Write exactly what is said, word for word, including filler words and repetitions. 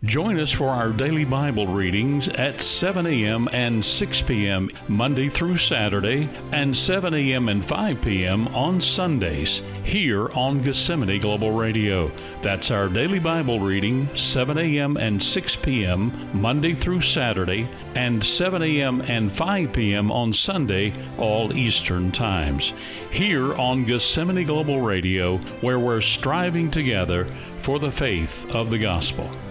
Join us for our daily Bible readings at seven a.m. and six p.m. Monday through Saturday, and seven a.m. and five p.m. on Sundays here on Gethsemane Global Radio. That's our daily Bible reading, seven a.m. and six p.m. Monday through Saturday, and seven a.m. and five p.m. on Sunday, all Eastern times. Here on Gethsemane Global Radio, where we're striving together for the faith of the gospel.